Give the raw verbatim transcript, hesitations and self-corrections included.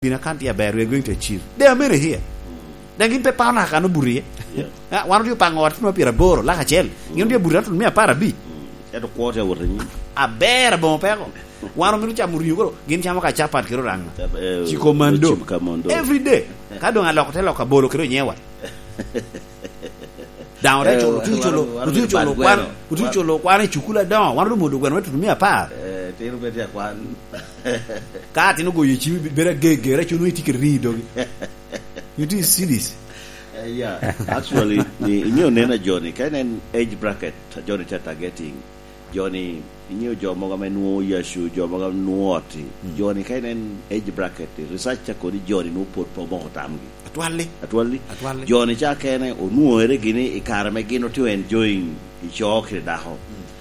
in a country where we're going to achieve. They are many here. They give pe pa na ka no buri. Ah, one you pangor no pira boro la ka chel. Ngi dia buri to me para bi. E to quarter wo rin. A bear bon pe ko. One mi cha muri ko gin chama ka chapat kiro rang. Chi commando. Every day. Ka do nga lokotelo ka boro kiro nyewa. Down re cholo tu cholo tu cholo kwan tu cholo kwan chukula down wan mo do gwan wetu mi apa eh te ru bete kwan ka ti no go yichi bere gege re chunu itike rido you do see this uh, yeah actually ni nena Johnny kanen age bracket Johnny targeting Johnny inyo jo mo ga menuo yeshu jo mo ga nuoti Johnny kanen age bracket research ko di Johnny no pot po mo tamgi atwali atwali Johnny cha kene o nuo ere gini ikara me gino to enjoying i joke da ho